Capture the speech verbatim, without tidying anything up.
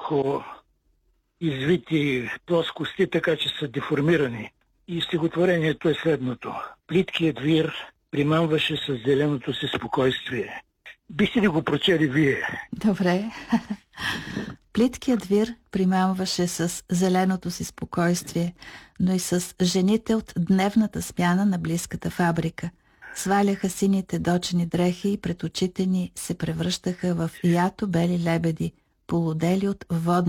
върху извити плоскости, така че са деформирани. И стихотворението е следното. Плиткият вир примамваше с зеленото си спокойствие. Бихте ли го прочели вие? Добре. Плиткият вир примамваше с зеленото си спокойствие, но и с жените от дневната смяна на близката фабрика. Сваляха сините дочени дрехи и пред очите ни се превръщаха в ято бели лебеди, полудели от водна